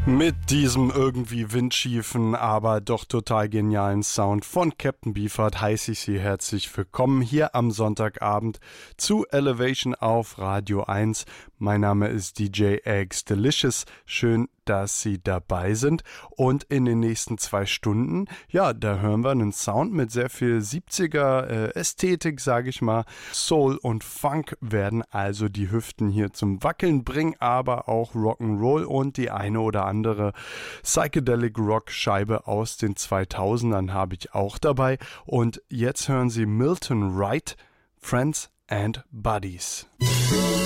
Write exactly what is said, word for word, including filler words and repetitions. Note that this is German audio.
Mit diesem irgendwie windschiefen, aber doch total genialen Sound von Captain Beefheart heiße ich Sie herzlich willkommen hier am Sonntagabend zu Elevation auf Radio eins. Mein Name ist D J Eggs Delicious. Schön, dass Sie dabei sind. Und in den nächsten zwei Stunden, ja, da hören wir einen Sound mit sehr viel siebziger äh, Ästhetik, sage ich mal. Soul und Funk werden also die Hüften hier zum Wackeln bringen, aber auch Rock'n'Roll und die eine oder andere Psychedelic Rock Scheibe aus den zweitausendern habe ich auch dabei. Und jetzt hören Sie Milton Wright, Friends and Buddies.